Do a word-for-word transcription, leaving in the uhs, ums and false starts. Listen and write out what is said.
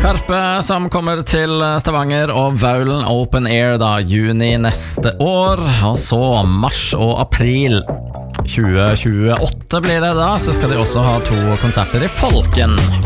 Karpe som kommer til Stavanger og Vaulen Open Air da, juni neste år, og så mars og april tjue tjueåtte blir det da, så skal de også ha to konserter i Folken.